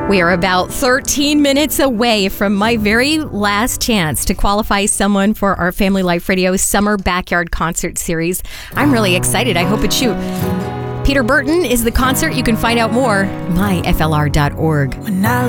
We are about 13 minutes away from my very last chance to qualify someone for our Family Life Radio Summer Backyard Concert Series. I'm really excited. I hope it's you. Peter Burton is the concert. You can find out more, myflr.org.